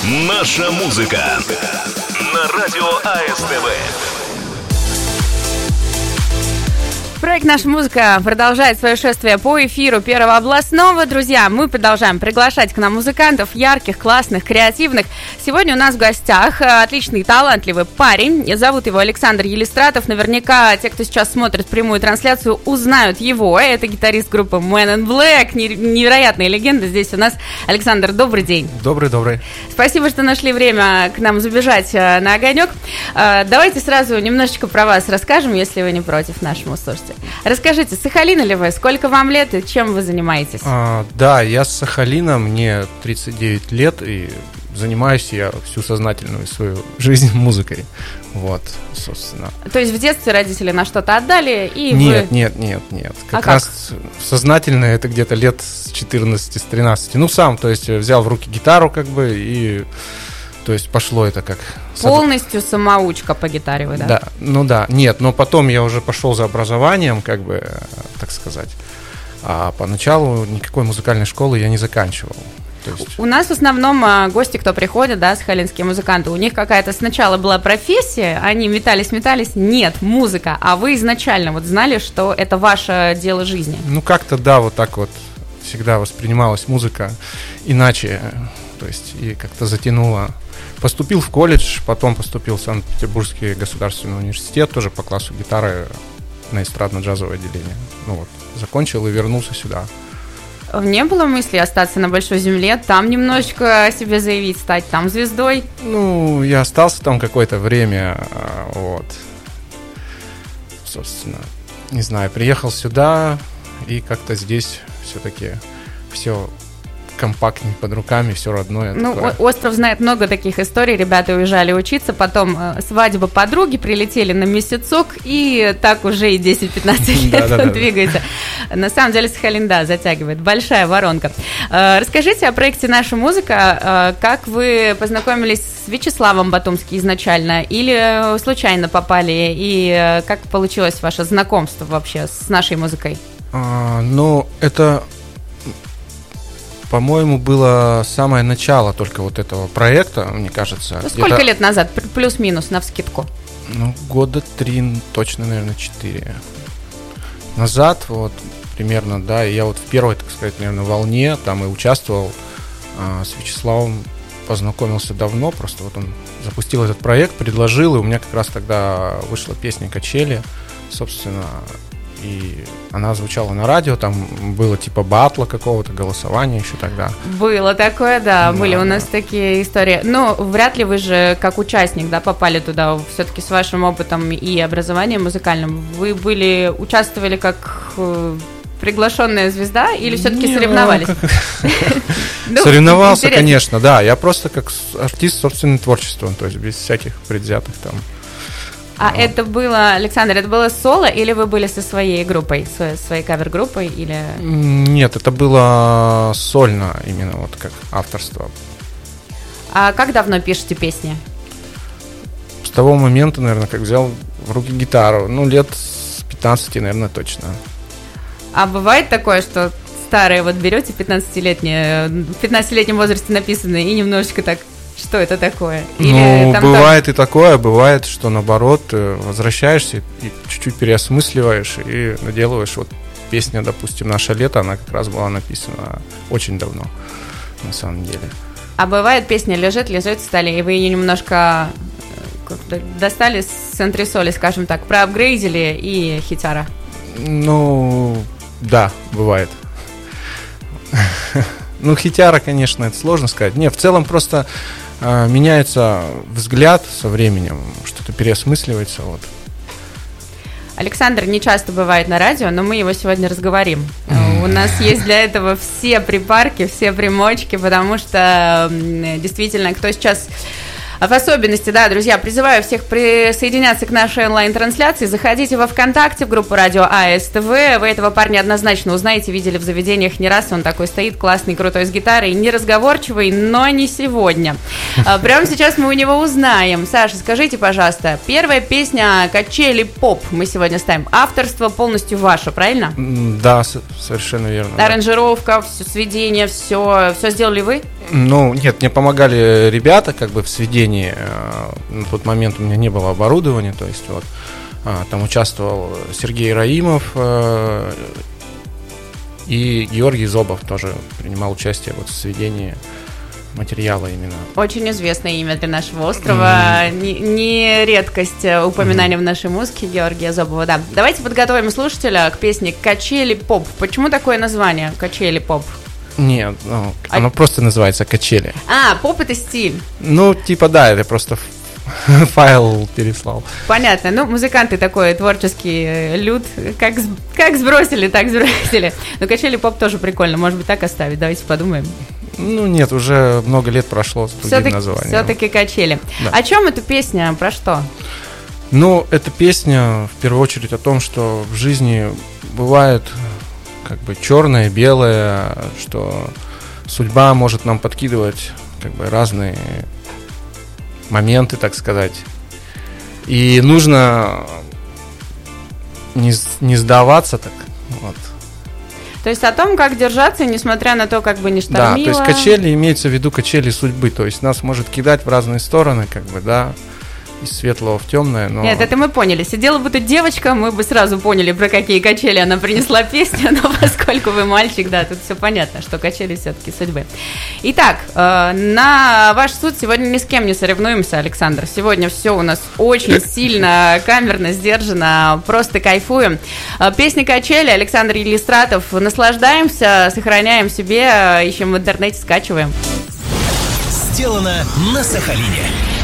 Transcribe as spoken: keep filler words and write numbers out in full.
Наша музыка на радио АСТВ. Проект «Наша музыка» продолжает свое шествие по эфиру Первого областного. Друзья, мы продолжаем приглашать к нам музыкантов, ярких, классных, креативных. Сегодня у нас в гостях отличный, талантливый парень. Зовут его Александр Елистратов. Наверняка те, кто сейчас смотрит прямую трансляцию, узнают его. Это гитарист группы Man in Black. Невероятная легенда. Здесь у нас Александр. Добрый день. Добрый-добрый. Спасибо, что нашли время к нам забежать на огонек. Давайте сразу немножечко про вас расскажем, если вы не против, нашему слушателю. Расскажите, с Сахалина ли вы? Сколько вам лет и чем вы занимаетесь? А, да, я с Сахалина, мне тридцать девять лет, и занимаюсь я всю сознательную свою жизнь музыкой. Вот, собственно. То есть в детстве родители на что-то отдали, и нет, вы... Нет, нет, нет. Как а раз как? Сознательно это где-то лет с четырнадцати, с тринадцати. Ну, сам, то есть взял в руки гитару, как бы, и... То есть пошло это как... Полностью самоучка по гитаре вы, да? Да, ну да, нет, но потом я уже пошел за образованием, как бы, так сказать. А поначалу никакой музыкальной школы я не заканчивал. То есть... У нас в основном гости, кто приходит, да, сахалинские музыканты, у них какая-то сначала была профессия, они метались-метались, нет, музыка, а вы изначально вот знали, что это ваше дело жизни? Ну как-то, да, вот так вот всегда воспринималась музыка иначе, то есть и как-то затянуло. Поступил в колледж, потом поступил в Санкт-Петербургский государственный университет, тоже по классу гитары на эстрадно-джазовое отделение. Ну вот, закончил и вернулся сюда. Не было мысли остаться на большой земле, там немножечко о себе заявить, стать там звездой? Ну, я остался там какое-то время, вот. Собственно, не знаю, приехал сюда, и как-то здесь все-таки все... компактнее под руками, все родное. Ну, такое. Остров знает много таких историй. Ребята уезжали учиться, потом э, свадьба подруги, прилетели на месяцок, и так уже и десять-пятнадцать лет он двигается. На самом деле Сахалин, да, затягивает. Большая воронка. Э, расскажите о проекте «Наша музыка». Э, как вы познакомились с Вячеславом Батумским изначально, или случайно попали, и э, как получилось ваше знакомство вообще с нашей музыкой? А, ну, это... По-моему, было самое начало только вот этого проекта, мне кажется. Ну, сколько лет назад? Плюс-минус, навскидку. Ну, года три, точно, наверное, четыре назад, вот, примерно, да. И я вот в первой, так сказать, наверное, волне там и участвовал а, с Вячеславом, познакомился давно, просто вот он запустил этот проект, предложил, и у меня как раз тогда вышла песня «Качели», собственно, и она звучала на радио, там было типа батла какого-то, голосования еще тогда. Было такое, да, да, были у нас такие истории. Но вряд ли вы же как участник, да, попали туда, все-таки с вашим опытом и образованием музыкальным. Вы были, участвовали как приглашенная звезда или все-таки соревновались? Соревновался, конечно, да. Я просто как артист собственным творчеством, то есть без всяких предвзятых там. А вот. Это было, Александр, это было соло или вы были со своей группой, со своей кавер-группой или... Нет, это было сольно, именно вот как авторство. А как давно пишете песни? С того момента, наверное, как взял в руки гитару, ну, лет с пятнадцати, наверное, точно. А бывает такое, что старые вот берете пятнадцатилетние, в пятнадцатилетнем возрасте написанные и немножечко так... Что это такое? Или ну, там бывает так... и такое, бывает, что наоборот, возвращаешься и чуть-чуть переосмысливаешь и наделываешь. Вот песня, допустим, «Наше лето», она как раз была написана очень давно, на самом деле. А бывает, песня лежит, лежит в столе, и вы ее немножко достали с антресоли, скажем так, проапгрейдили и хитяра? Ну, да, бывает. Ну, хитяра, конечно, это сложно сказать. Не, в целом просто э, меняется взгляд со временем, что-то переосмысливается. Вот. Александр не часто бывает на радио, но мы его сегодня разговорим. У нас есть для этого все припарки, все примочки, потому что действительно, кто сейчас В особенности, да, друзья, призываю всех присоединяться к нашей онлайн-трансляции. Заходите во ВКонтакте в группу радио АСТВ. Вы этого парня однозначно узнаете, видели в заведениях не раз. Он такой стоит, классный, крутой, с гитарой, неразговорчивый, но не сегодня. Прямо сейчас мы у него узнаем. Саша, скажите, пожалуйста, первая песня «Качели поп» мы сегодня ставим. Авторство полностью ваше, правильно? Да, совершенно верно. Аранжировка, все, сведение, все, все сделали вы? Ну, нет, мне помогали ребята как бы в сведении. На тот момент у меня не было оборудования, то есть вот там участвовал Сергей Раимов и Георгий Зобов тоже принимал участие вот в сведении материала именно. Очень известное имя для нашего острова. Mm. Не, не редкость упоминания mm. в нашей музыке Георгия Зобова. Да. Давайте подготовим слушателя к песне «Качели поп». Почему такое название «Качели поп»? Нет, ну, а... оно просто называется «Качели». А, поп — это стиль. Ну, типа, да, это просто файл переслал. Понятно. Ну, музыканты такой творческий люд. Как, как сбросили, так сбросили. Но «Качели поп» тоже прикольно. Может быть, так оставить. Давайте подумаем. Ну, нет, уже много лет прошло с другим названием. Все-таки «Качели». Да. О чем эта песня? Про что? Ну, эта песня в первую очередь о том, что в жизни бывает как бы черное, белое, что судьба может нам подкидывать как бы разные моменты, так сказать. И нужно не, не сдаваться так. Вот. То есть о том, как держаться, несмотря на то, как бы не штормило. Да, то есть качели, имеется в виду качели судьбы. То есть нас может кидать в разные стороны, как бы, да, из светлого в темное, но... Нет, это мы поняли. Сидела бы тут девочка, мы бы сразу поняли, про какие качели она принесла песню, но поскольку вы мальчик, да, тут все понятно, что качели все-таки судьбы. Итак, э, на ваш суд сегодня ни с кем не соревнуемся, Александр. Сегодня все у нас очень сильно, камерно, сдержанно, просто кайфуем. Песня «Качели», Александр Елистратов. Наслаждаемся, сохраняем себе, ищем в интернете, скачиваем. Сделано на Сахалине.